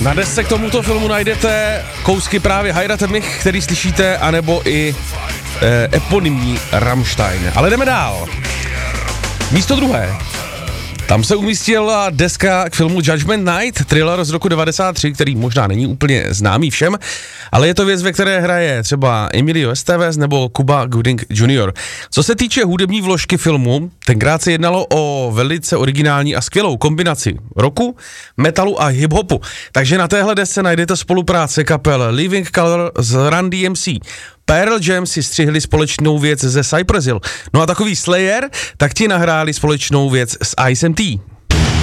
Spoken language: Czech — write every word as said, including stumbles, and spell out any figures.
Na desce k tomuto filmu najdete kousky právě Heirate mich, který slyšíte, anebo i eh, eponymní Rammstein. Ale jdeme dál. Místo druhé. Tam se umístila deska k filmu Judgment Night, thriller z roku devadesát tři, který možná není úplně známý všem, ale je to věc, ve které hraje třeba Emilio Estevez nebo Cuba Gooding junior Co se týče hudební vložky filmu, tenkrát se jednalo o velice originální a skvělou kombinaci rocku, metalu a hip-hopu. Takže na téhle desce najdete spolupráce kapel Living Colour z Run D M C. Pearl Jam si střihli společnou věc ze Cypress Hill. No a takový Slayer, tak ti nahráli společnou věc s Ice M T.